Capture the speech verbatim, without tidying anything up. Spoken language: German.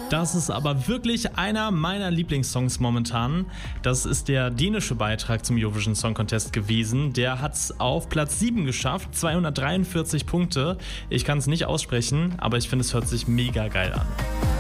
Das ist aber wirklich einer meiner Lieblingssongs momentan. Das ist der dänische Beitrag zum Eurovision Song Contest gewesen. Der hat es auf Platz sieben geschafft, zweihundertdreiundvierzig Punkte. Ich kann es nicht aussprechen, aber ich finde, es hört sich mega geil an.